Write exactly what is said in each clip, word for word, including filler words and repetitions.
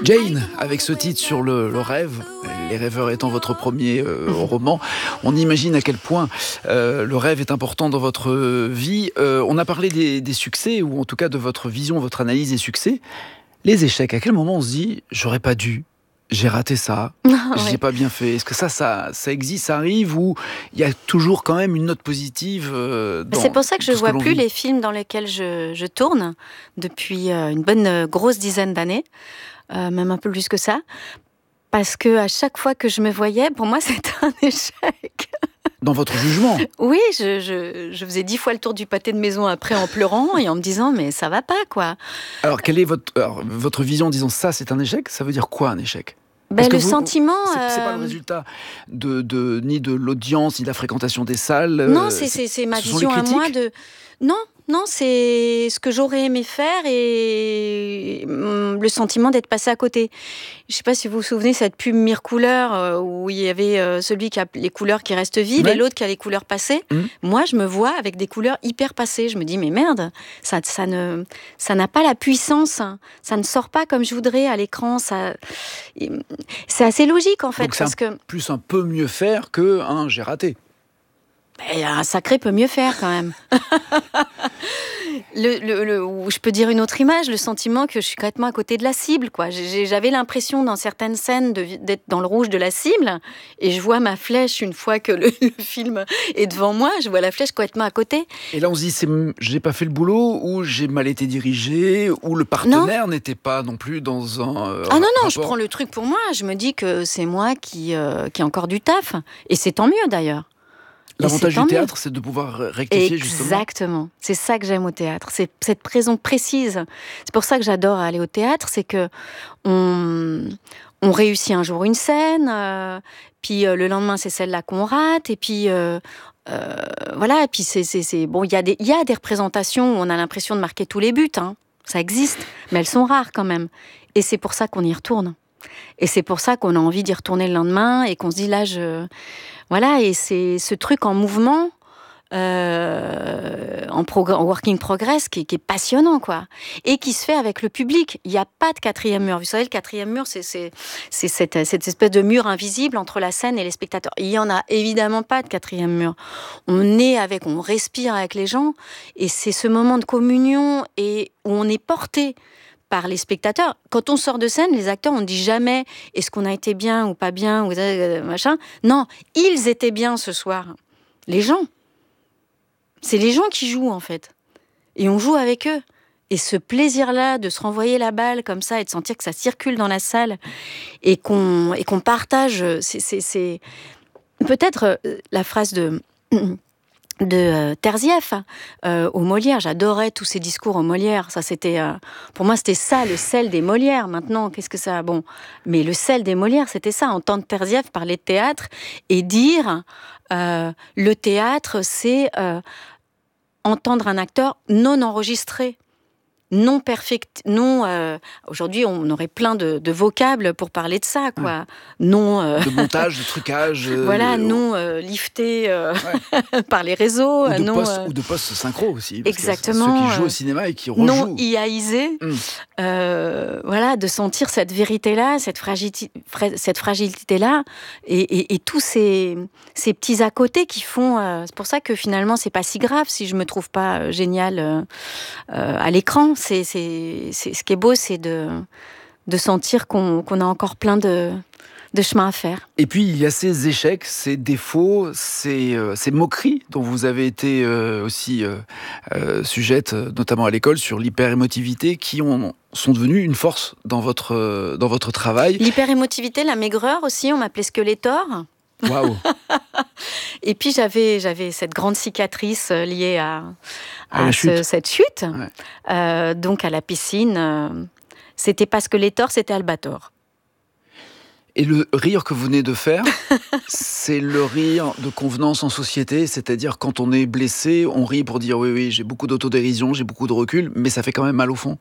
Jane, avec ce titre sur le, le rêve, Les Rêveurs étant votre premier euh, roman, on imagine à quel point euh, le rêve est important dans votre vie. Euh, on a parlé des, des succès, ou en tout cas de votre vision, votre analyse des succès. Les échecs, à quel moment on se dit « j'aurais pas dû ». J'ai raté ça, Ah, j'ai ouais. pas bien fait. Est-ce que ça, ça, ça existe, ça arrive, ou il y a toujours quand même une note positive euh, dans C'est pour ça que je tout ce vois l'on plus vit. les films dans lesquels je, je tourne depuis euh, une bonne euh, grosse dizaine d'années, euh, même un peu plus que ça, parce que à chaque fois que je me voyais, pour moi c'était un échec. Dans votre jugement. Oui, je, je, je faisais dix fois le tour du pâté de maison après en pleurant et en me disant mais ça va pas quoi. Alors, quelle est votre, alors, votre vision en disant ça, c'est un échec? Ça veut dire quoi un échec? Ben, Parce que le vous- sentiment. C'est, c'est pas le euh, résultat de, de, ni de l'audience, ni de la fréquentation des salles. Non, euh, c'est, c'est, c'est ma ce sont les vision à moi critiques. de. Non, non, c'est ce que j'aurais aimé faire et hum, le sentiment d'être passé à côté. Je sais pas si vous vous souvenez cette pub Mire Couleur euh, où il y avait euh, celui qui a les couleurs qui restent vives Ouais. et l'autre qui a les couleurs passées. Mhm. Moi, je me vois avec des couleurs hyper passées. Je me dis mais merde, ça, ça ne, ça n'a pas la puissance. Ça ne sort pas comme je voudrais à l'écran. Ça, c'est assez logique en fait Donc c'est un, parce que. plus un peu mieux faire que un j'ai raté. Et un sacré peut mieux faire quand même. le, le, le, ou je peux dire une autre image, le sentiment que je suis complètement à côté de la cible, quoi. J'ai, j'avais l'impression dans certaines scènes de, d'être dans le rouge de la cible, et je vois ma flèche une fois que le, le film est devant moi, je vois la flèche complètement à côté. Et là on se dit c'est, j'ai pas fait le boulot, ou j'ai mal été dirigé, ou le partenaire n'était pas non plus dans un euh, Ah non, non, rapport. je prends le truc pour moi, je me dis que c'est moi qui, euh, qui ai encore du taf, et c'est tant mieux d'ailleurs. L'avantage Et c'est tant du mieux. théâtre, c'est de pouvoir rectifier justement. Exactement. C'est ça que j'aime au théâtre. C'est cette raison précise. C'est pour ça que j'adore aller au théâtre, c'est que on, on réussit un jour une scène, euh, puis euh, le lendemain c'est celle-là qu'on rate, et puis euh, euh, voilà. Et puis c'est, c'est, c'est bon. Il y a des, il y a des représentations où on a l'impression de marquer tous les buts. Hein. Ça existe, mais elles sont rares quand même. Et c'est pour ça qu'on y retourne. Et c'est pour ça qu'on a envie d'y retourner le lendemain et qu'on se dit là, je... Voilà, et c'est ce truc en mouvement, euh, en, progr- en working progress, qui, qui est passionnant, quoi. Et qui se fait avec le public. Il n'y a pas de quatrième mur. Vous savez, le quatrième mur, c'est, c'est, c'est cette, cette espèce de mur invisible entre la scène et les spectateurs. Il n'y en a évidemment pas de quatrième mur. On est avec, on respire avec les gens, et c'est ce moment de communion et où on est porté par les spectateurs. Quand on sort de scène, les acteurs, on ne dit jamais est-ce qu'on a été bien ou pas bien, ou euh, machin. Non, ils étaient bien ce soir. Les gens. C'est les gens qui jouent, en fait. Et on joue avec eux. Et ce plaisir-là de se renvoyer la balle comme ça et de sentir que ça circule dans la salle et qu'on, et qu'on partage, c'est, c'est, c'est... peut-être euh, la phrase de... de euh, Terzieff euh, au Molière. J'adorais tous ces discours au Molière. Ça, c'était, euh, pour moi, c'était ça, le sel des Molières. Maintenant, qu'est-ce que ça... Bon, mais le sel des Molières, c'était ça. Entendre Terzieff parler de théâtre et dire euh, le théâtre, c'est euh, entendre un acteur non enregistré. Non perfect, non. Euh, aujourd'hui, on aurait plein de, de vocables pour parler de ça, quoi. Ouais. Non. Euh, De montage, de trucage. euh, voilà, de- non euh, lifté euh, Ouais. par les réseaux. Ou de non, post, euh, ou de post synchro aussi. Parce qu'il y a exactement, ceux qui jouent euh, au cinéma et qui rejouent. non iaïsé. Mm. Euh, voilà, de sentir cette vérité-là, cette fragilité, fra- cette fragilité-là, et, et, et tous ces, ces petits à côté qui font. Euh, c'est pour ça que finalement, c'est pas si grave si je me trouve pas euh, géniale euh, euh, à l'écran. C'est, c'est, c'est, ce qui est beau, c'est de, de sentir qu'on, qu'on a encore plein de, de chemin à faire. Et puis, il y a ces échecs, ces défauts, ces, euh, ces moqueries dont vous avez été euh, aussi euh, euh, sujette, notamment à l'école, sur l'hyper-émotivité, qui ont, sont devenues une force dans votre, euh, dans votre travail. L'hyper-émotivité, la maigreur aussi, on m'appelait Skeletor. Waouh! Et puis j'avais, j'avais cette grande cicatrice liée à, À à la ce- chute. cette chute, Ouais. euh, donc à la piscine. Euh, c'était pas Skeletor, c'était Albator. Et le rire que vous venez de faire, c'est le rire de convenance en société, c'est-à-dire quand on est blessé, on rit pour dire oui, oui, j'ai beaucoup d'autodérision, j'ai beaucoup de recul, mais ça fait quand même mal au fond.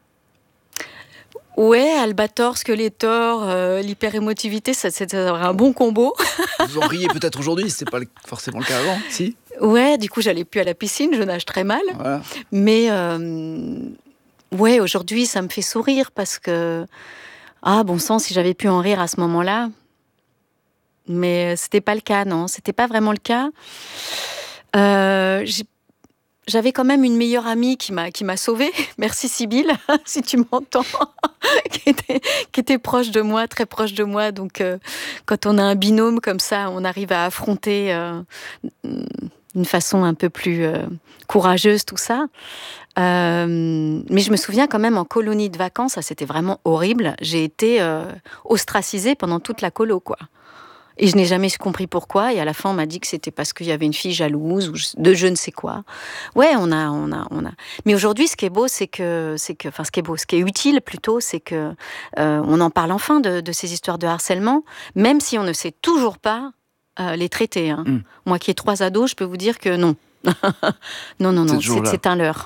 Ouais, Albator, Skeletor, euh, l'hyper-émotivité, ça, c'est un bon combo. Vous en riez peut-être aujourd'hui, c'est pas le- forcément le cas avant, si? Ouais, du coup, j'allais plus à la piscine, je nage très mal. Voilà. Mais euh, ouais, aujourd'hui, ça me fait sourire parce que Ah, bon sang, si j'avais pu en rire à ce moment-là. Mais c'était pas le cas, non. C'était pas vraiment le cas. Euh, j'ai J'avais quand même une meilleure amie qui m'a, qui m'a sauvée. Merci Sybille, si tu m'entends, qui, était, qui était proche de moi, très proche de moi. Donc, euh, quand on a un binôme comme ça, on arrive à affronter euh, d'une façon un peu plus euh, courageuse tout ça. Euh, mais je me souviens quand même en colonie de vacances, ça c'était vraiment horrible. J'ai été euh, ostracisée pendant toute la colo, quoi. Et je n'ai jamais compris pourquoi. Et à la fin, on m'a dit que c'était parce qu'il y avait une fille jalouse ou de je ne sais quoi. Ouais, on a, on a, on a. Mais aujourd'hui, ce qui est beau, c'est que, c'est que, enfin, ce qui est beau, ce qui est utile plutôt, c'est que euh, on en parle enfin de, de ces histoires de harcèlement, même si on ne sait toujours pas euh, les traiter. Hein. Mm. Moi, qui ai trois ados, je peux vous dire que non, non, non, non, c'est, c'est, c'est un leurre.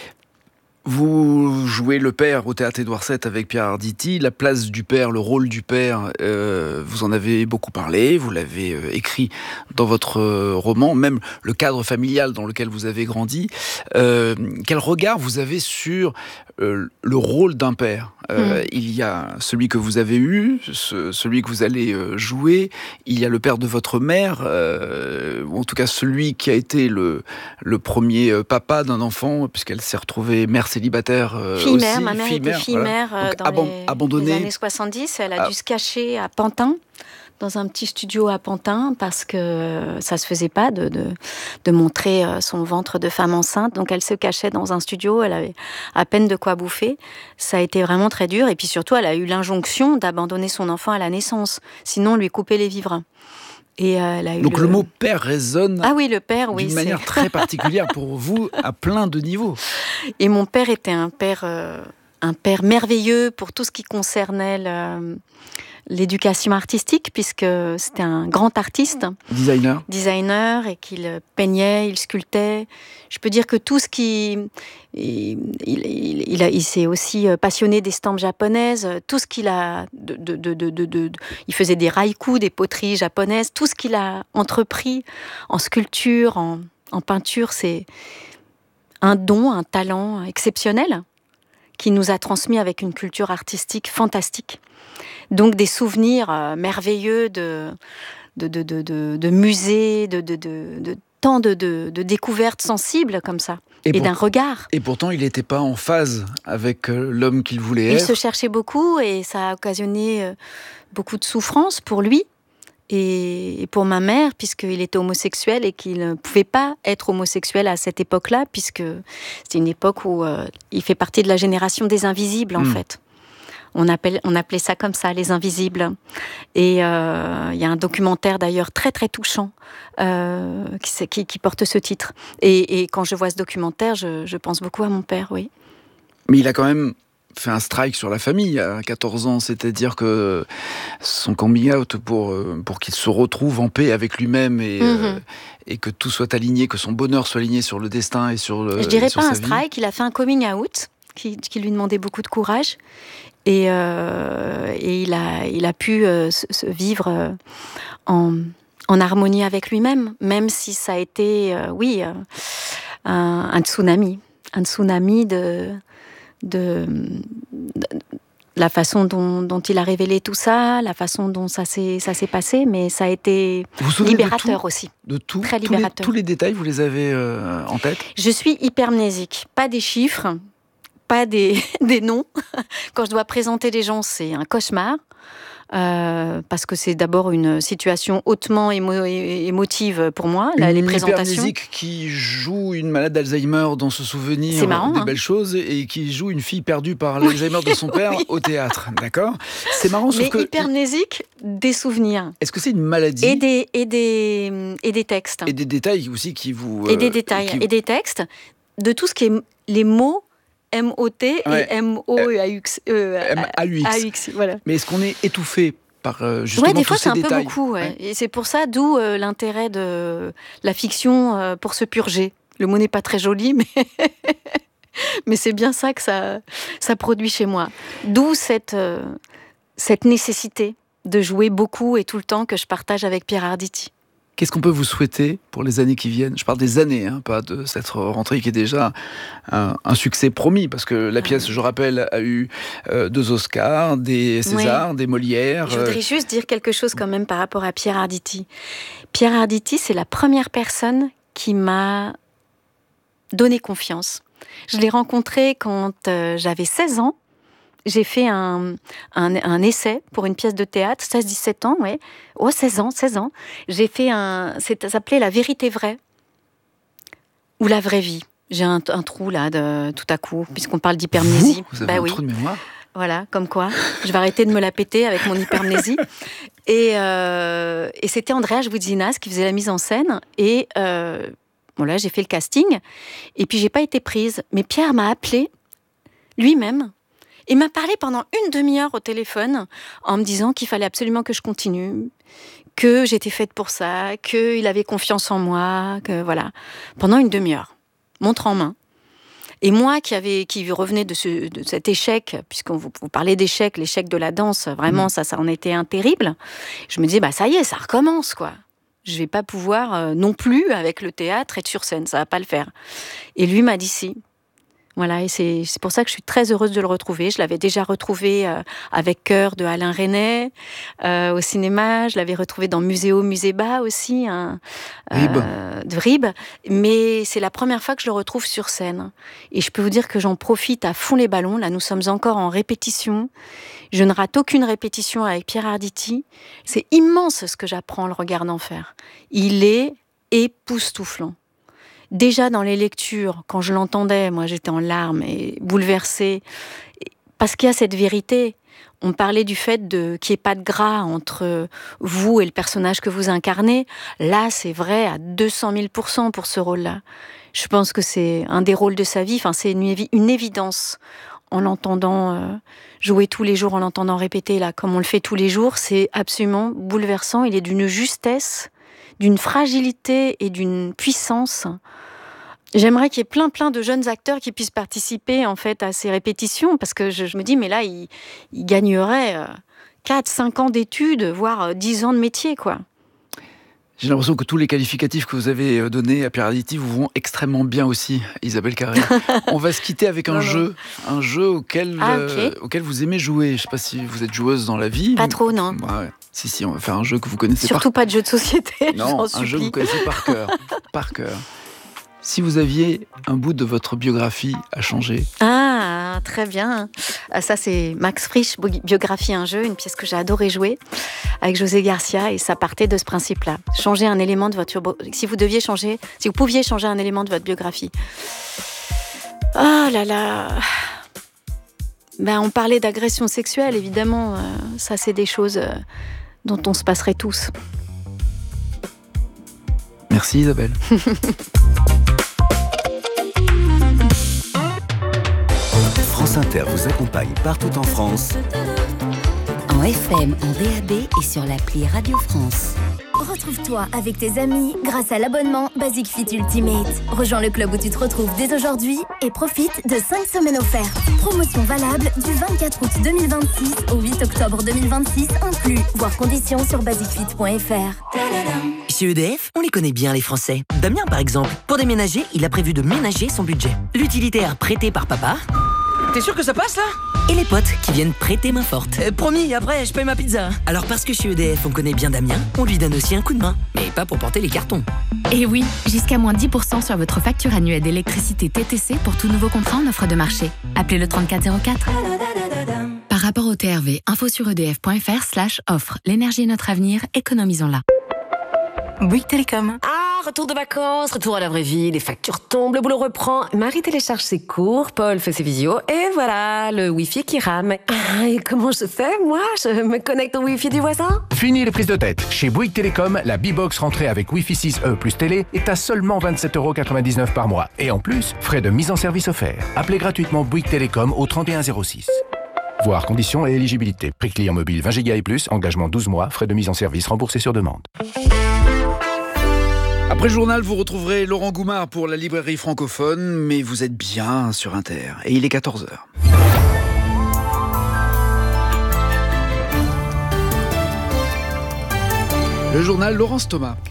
Vous jouez le père au Théâtre Édouard sept avec Pierre Arditi. La place du père, le rôle du père, euh, vous en avez beaucoup parlé, vous l'avez euh, écrit dans votre euh, roman, même le cadre familial dans lequel vous avez grandi. Euh, quel regard vous avez sur euh, le rôle d'un père ? euh, mmh. Il y a celui que vous avez eu, ce, celui que vous allez euh, jouer, il y a le père de votre mère, euh, ou en tout cas celui qui a été le, le premier papa d'un enfant, puisqu'elle s'est retrouvée mère célibataire euh, fille-mère, aussi. ma mère fille-mère, était fille-mère voilà. dans aban- les, abandonnée. les années soixante-dix. Elle a ah. dû se cacher à Pantin, dans un petit studio à Pantin, parce que ça se faisait pas de, de, de montrer son ventre de femme enceinte. Donc elle se cachait dans un studio, elle avait à peine de quoi bouffer. Ça a été vraiment très dur. Et puis surtout, elle a eu l'injonction d'abandonner son enfant à la naissance. Sinon, on lui coupait les vivres. Et euh, elle a eu Donc le... le mot père résonne ah oui, le père, oui, d'une c'est... manière très particulière pour vous, à plein de niveaux. Et mon père était un père, euh, un père merveilleux pour tout ce qui concernait le, l'éducation artistique, puisque c'était un grand artiste. Designer. Designer, et qu'il peignait, il sculptait. Je peux dire que tout ce qui... Il, il, il, a, il s'est aussi passionné d'estampes japonaises, tout ce qu'il a... De, de, de, de, de, de, il faisait des raïkus, des poteries japonaises, tout ce qu'il a entrepris en sculpture, en, en peinture, c'est un don, un talent exceptionnel qui nous a transmis avec une culture artistique fantastique. Donc des souvenirs euh, merveilleux de, de, de, de, de, de musées, de, de, de, de tant de, de, de découvertes sensibles comme ça, et, et pour, d'un regard. Et pourtant, il n'était pas en phase avec euh, l'homme qu'il voulait il être. Il se cherchait beaucoup et ça a occasionné euh, beaucoup de souffrance pour lui et, et pour ma mère, puisqu'il était homosexuel et qu'il ne pouvait pas être homosexuel à cette époque-là, puisque c'était une époque où euh, il fait partie de la génération des invisibles, en mmh. fait. On, appelle, on appelait ça comme ça, les invisibles. Et il euh, y a un documentaire d'ailleurs très très touchant euh, qui, qui, qui porte ce titre. Et, et quand je vois ce documentaire, je, je pense beaucoup à mon père, oui. Mais il a quand même fait un strike sur la famille à quatorze ans, c'est-à-dire que son coming out pour, pour qu'il se retrouve en paix avec lui-même et, mm-hmm. euh, et que tout soit aligné, que son bonheur soit aligné sur le destin et sur le. Je dirais sur pas sa un vie. strike, il a fait un coming out qui, qui lui demandait beaucoup de courage. Et, euh, et il, a, il a pu euh, se, se vivre euh, en, en harmonie avec lui-même, même si ça a été, euh, oui, euh, un, un tsunami. Un tsunami de, de, de la façon dont, dont il a révélé tout ça, la façon dont ça s'est, ça s'est passé, mais ça a été libérateur de tout, aussi. De tout, très tous libérateur. Les, tous les détails, vous les avez euh, en tête ? Je suis hypermnésique, pas des chiffres, pas des, des noms. Quand je dois présenter des gens, c'est un cauchemar. Euh, parce que c'est d'abord une situation hautement émo- émotive pour moi, là, les présentations. Une hypermnésique qui joue une malade d'Alzheimer dans ce souvenir marrant, des hein. belles choses et qui joue une fille perdue par l'Alzheimer de son père oui. au théâtre, d'accord ? C'est marrant, sauf mais que... hypermnésique, des souvenirs. Est-ce que c'est une maladie ? Et des, et des, et des textes. Et des détails aussi qui vous... Et euh, des détails, qui... et des textes, de tout ce qui est les mots M O T ouais. et M O A U X. Euh, M A U X. A U X, voilà. Mais est-ce qu'on est étouffé par euh, justement ouais, des fois tous ces c'est un détails. peu beaucoup. Ouais. Ouais. Et c'est pour ça d'où euh, l'intérêt de la fiction euh, pour se purger. Le mot n'est pas très joli, mais mais c'est bien ça que ça ça produit chez moi. D'où cette euh, cette nécessité de jouer beaucoup et tout le temps que je partage avec Pierre Arditi. Qu'est-ce qu'on peut vous souhaiter pour les années qui viennent ? Je parle des années, hein, pas de cette rentrée qui est déjà un, un succès promis, parce que la pièce, je rappelle, a eu euh, deux Oscars, des Césars, oui. des Molières. Je voudrais juste dire quelque chose quand même par rapport à Pierre Arditi. Pierre Arditi, c'est la première personne qui m'a donné confiance. Je l'ai rencontré quand euh, j'avais seize ans. J'ai fait un, un, un essai pour une pièce de théâtre, seize dix-sept ans, ouais. Oh, seize ans, seize ans. J'ai fait un... Ça s'appelait La vérité vraie. Ou La vraie vie. J'ai un, un trou, là, de, tout à coup, puisqu'on parle d'hypermnésie. Vous, vous avez bah, un oui. trou de mémoire ? Voilà, comme quoi. Je vais arrêter de me la péter avec mon hypermnésie. Et, euh, et c'était Andreas Voudzinas qui faisait la mise en scène. Et euh, bon, là, j'ai fait le casting. Et puis, j'ai pas été prise. Mais Pierre m'a appelée, lui-même. Il m'a parlé pendant une demi-heure au téléphone en me disant qu'il fallait absolument que je continue, que j'étais faite pour ça, qu'il avait confiance en moi, que voilà. Pendant une demi-heure, montre en main. Et moi qui, avait, qui revenais de, ce, de cet échec, puisqu'on vous, vous parlez d'échec, l'échec de la danse, vraiment, mmh. ça, ça en était un terrible. Je me disais, bah ça y est, ça recommence, quoi. Je vais pas pouvoir euh, non plus, avec le théâtre, être sur scène, ça va pas le faire. Et lui m'a dit si. Voilà, et c'est, c'est pour ça que je suis très heureuse de le retrouver. Je l'avais déjà retrouvé euh, avec Cœur de Alain Resnais euh, au cinéma. Je l'avais retrouvé dans Muséo Muséba aussi, hein, euh, de Ribes. Mais c'est la première fois que je le retrouve sur scène. Et je peux vous dire que j'en profite à fond les ballons. Là, nous sommes encore en répétition. Je ne rate aucune répétition avec Pierre Arditi. C'est immense ce que j'apprends en le regardant faire. Il est époustouflant. Déjà dans les lectures, quand je l'entendais, moi j'étais en larmes et bouleversée, parce qu'il y a cette vérité. On parlait du fait de, qu'il n'y ait pas de gras entre vous et le personnage que vous incarnez. Là, c'est vrai à deux cent mille pour cent pour ce rôle-là. Je pense que c'est un des rôles de sa vie, enfin, c'est une, une évidence. En l'entendant euh, jouer tous les jours, en l'entendant répéter, là, comme on le fait tous les jours, c'est absolument bouleversant. Il est d'une justesse, d'une fragilité et d'une puissance. J'aimerais qu'il y ait plein, plein de jeunes acteurs qui puissent participer en fait à ces répétitions, parce que je, je me dis, mais là, ils il gagneraient euh, quatre, cinq ans d'études, voire euh, dix ans de métier, quoi. J'ai l'impression que tous les qualificatifs que vous avez donnés à Pierre Arditi vous vont extrêmement bien aussi, Isabelle Carré. On va se quitter avec un non, jeu, non. un jeu auquel, ah, okay. euh, auquel vous aimez jouer. Je ne sais pas si vous êtes joueuse dans la vie. Pas mais... trop, non. Ouais. Si, si, on va faire un jeu que vous connaissez par... Surtout pas de jeu de société, non, un supplie. jeu que vous connaissez par cœur. par cœur. Si vous aviez un bout de votre biographie à changer. Ah, très bien. Ça, c'est Max Frisch, Biographie, un jeu, une pièce que j'ai adoré jouer avec José Garcia, et ça partait de ce principe-là. Changer un élément de votre... Si vous deviez changer, si vous pouviez changer un élément de votre biographie. Oh là là. Ben, on parlait d'agression sexuelle, évidemment. Ça, c'est des choses dont on se passerait tous. Merci Isabelle. France Inter vous accompagne partout en France. En F M, en D A B et sur l'appli Radio France. Retrouve-toi avec tes amis grâce à l'abonnement Basic Fit Ultimate. Rejoins le club où tu te retrouves dès aujourd'hui et profite de cinq semaines offertes. Promotion valable du vingt-quatre août deux mille vingt-six au huit octobre deux mille vingt-six inclus. Voir conditions sur basic fit point f r. Chez E D F, on les connaît bien les Français. Damien par exemple, pour déménager, il a prévu de ménager son budget. L'utilitaire prêté par papa. T'es sûr que ça passe là ? Et les potes qui viennent prêter main forte. euh, Promis, après je paye ma pizza. Alors parce que chez E D F on connaît bien Damien, on lui donne aussi un coup de main. Mais pas pour porter les cartons. Et oui, jusqu'à moins dix pour cent sur votre facture annuelle d'électricité T T C pour tout nouveau contrat en offre de marché. Appelez le trente-quatre zéro quatre. Par rapport au T R V, info sur edf.fr slash offre. L'énergie est notre avenir, économisons-la. Bouygues Télécom. Ah, retour de vacances, retour à la vraie vie, les factures tombent, le boulot reprend. Marie télécharge ses cours, Paul fait ses visios, et voilà, le Wi-Fi qui rame. Ah, et comment je fais, moi ? Je me connecte au Wi-Fi du voisin ? Fini les prises de tête. Chez Bouygues Télécom, la B-Box rentrée avec Wi-Fi six E plus télé est à seulement vingt-sept euros quatre-vingt-dix-neuf par mois. Et en plus, frais de mise en service offerts. Appelez gratuitement Bouygues Télécom au trente et un zéro six. Voir conditions et éligibilité. Prix client mobile vingt giga et plus, engagement douze mois, frais de mise en service remboursés sur demande. Après le journal, vous retrouverez Laurent Goumard pour la librairie francophone, mais vous êtes bien sur Inter. Et il est quatorze heures. Le journal, Laurence Thomas.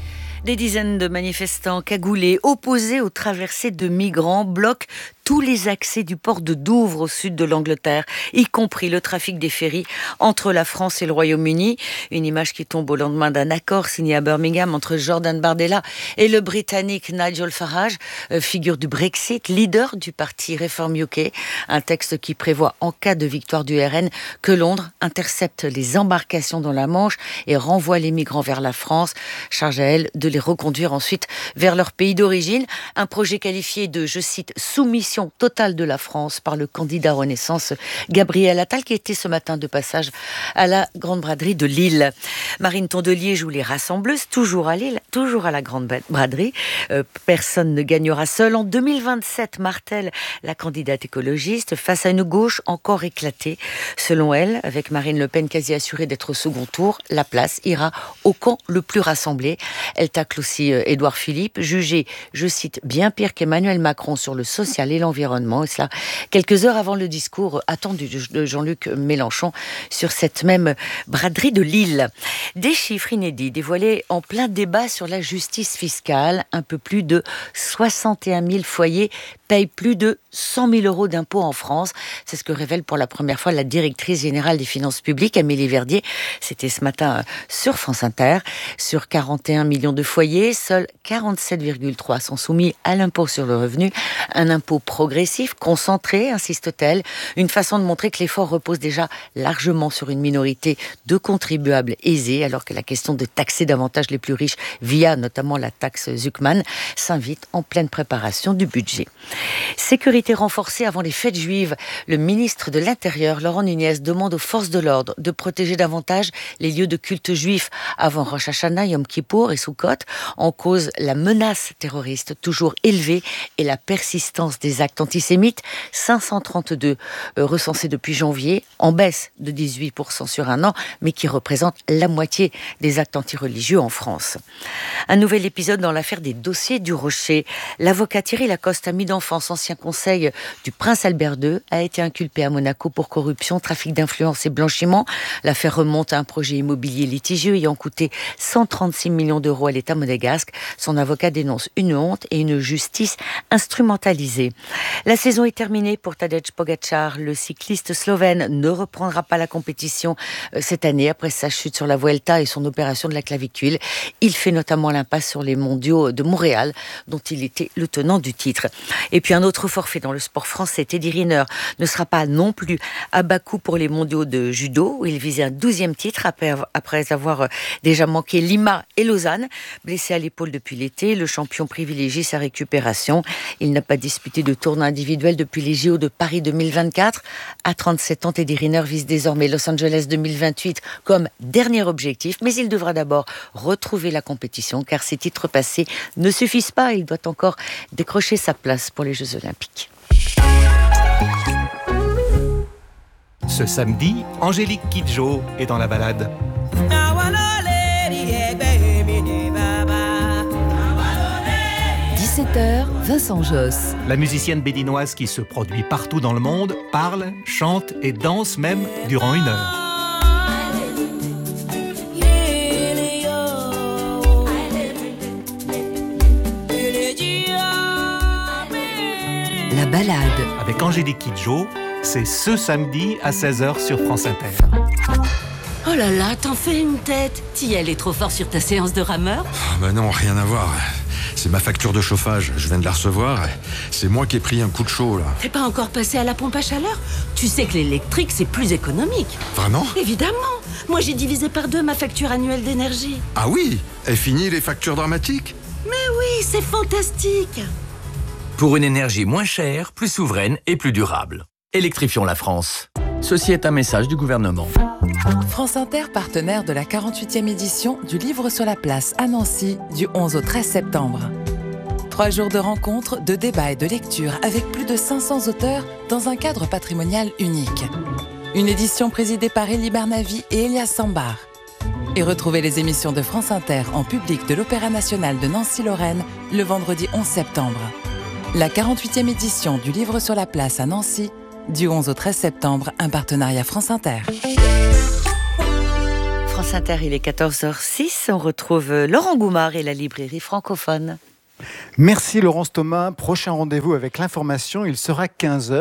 Des dizaines de manifestants cagoulés, opposés aux traversées de migrants, bloquent tous les accès du port de Douvres au sud de l'Angleterre, y compris le trafic des ferries entre la France et le Royaume-Uni. Une image qui tombe au lendemain d'un accord signé à Birmingham entre Jordan Bardella et le Britannique Nigel Farage, figure du Brexit, leader du parti Reform U K. Un texte qui prévoit, en cas de victoire du R N, que Londres intercepte les embarcations dans la Manche et renvoie les migrants vers la France, charge à elle de les reconduire ensuite vers leur pays d'origine. Un projet qualifié de, je cite, soumission totale de la France par le candidat Renaissance Gabriel Attal, qui était ce matin de passage à la Grande Braderie de Lille. Marine Tondelier joue les rassembleuses, toujours à Lille, toujours à la Grande Braderie. Euh, personne ne gagnera seul. En deux mille vingt-sept, martèle la candidate écologiste face à une gauche encore éclatée. Selon elle, avec Marine Le Pen quasi assurée d'être au second tour, la place ira au camp le plus rassemblé. Elle tacle aussi euh, Édouard Philippe, jugé, je cite, bien pire qu'Emmanuel Macron sur le social et l'environnement, et cela quelques heures avant le discours attendu de Jean-Luc Mélenchon sur cette même braderie de Lille. Des chiffres inédits dévoilés en plein débat sur la justice fiscale. Un peu plus de soixante et un mille foyers payent plus de cent mille euros d'impôts en France. C'est ce que révèle pour la première fois la directrice générale des finances publiques, Amélie Verdier. C'était ce matin sur France Inter. Sur quarante et un millions de foyers, seuls quarante-sept virgule trois sont soumis à l'impôt sur le revenu. Un impôt progressif, concentré, insiste-t-elle. Une façon de montrer que l'effort repose déjà largement sur une minorité de contribuables aisés, alors que la question de taxer davantage les plus riches via notamment la taxe Zuckman s'invite en pleine préparation du budget. Sécurité renforcée avant les fêtes juives. Le ministre de l'Intérieur, Laurent Nunez, demande aux forces de l'ordre de protéger davantage les lieux de culte juifs avant Rosh Hashanah, Yom Kippour et Sukkot. En cause, la menace terroriste toujours élevée et la persistance des actes antisémites. cinq cent trente-deux euh, recensés depuis janvier, en baisse de dix-huit pour cent sur un an, mais qui représentent la moitié des actes antireligieux en France. Un nouvel épisode dans l'affaire des dossiers du Rocher. L'avocat Thierry Lacoste, ami d'enfance, ancien conseil du prince Albert deux, a été inculpé à Monaco pour corruption, trafic d'influence et blanchiment. L'affaire remonte à un projet immobilier litigieux ayant coûté cent trente-six millions d'euros à l'État monégasque. Son avocat dénonce une honte et une justice instrumentalisée. La saison est terminée pour Tadej Pogačar. Le cycliste slovène ne reprendra pas la compétition cette année après sa chute sur la Vuelta et son opération de la clavicule. Il fait notamment l'impasse sur les mondiaux de Montréal, dont il était le tenant du titre. Et puis un autre forfait dans le sport français, Teddy Riner ne sera pas non plus à bas coût pour les mondiaux de judo, où il visait un douzième titre après, après avoir déjà manqué Lima et Lausanne. Blessé à l'épaule depuis l'été, le champion privilégie sa récupération. Il n'a pas disputé de tournoi individuel depuis les J O de Paris deux mille vingt-quatre. À trente-sept ans, Teddy Riner vise désormais Los Angeles deux mille vingt-huit comme dernier objectif, mais il devra d'abord retrouver la compétition, car ses titres passés ne suffisent pas. Il doit encore décrocher sa place pour les Jeux Olympiques. Ce samedi, Angélique Kidjo est dans la balade. dix-sept heures, Vincent Josse. La musicienne béninoise qui se produit partout dans le monde parle, chante et danse même durant une heure. La balade. Avec Angélique Kidjo, c'est ce samedi à seize heures sur France Inter. Oh là là, t'en fais une tête. Thiel est trop fort sur ta séance de rameur. Ah bah non, rien à voir. C'est ma facture de chauffage, je viens de la recevoir. C'est moi qui ai pris un coup de chaud, là. T'es pas encore passé à la pompe à chaleur? Tu sais que l'électrique, c'est plus économique. Vraiment? Évidemment. Moi, j'ai divisé par deux ma facture annuelle d'énergie. Ah oui? Et fini les factures dramatiques? Mais oui, c'est fantastique. Pour une énergie moins chère, plus souveraine et plus durable. Électrifions la France. Ceci est un message du gouvernement. France Inter, partenaire de la quarante-huitième édition du Livre sur la place à Nancy du onze au treize septembre. Trois jours de rencontres, de débats et de lectures avec plus de cinq cents auteurs dans un cadre patrimonial unique. Une édition présidée par Elie Barnavi et Elias Sambar. Et retrouvez les émissions de France Inter en public de l'Opéra National de Nancy-Lorraine le vendredi onze septembre. La quarante-huitième édition du Livre sur la place à Nancy, du onze au treize septembre, un partenariat France Inter. France Inter, il est quatorze heures six. On retrouve Laurent Goumard et la librairie francophone. Merci Laurence Thomas. Prochain rendez-vous avec l'information, il sera quinze heures.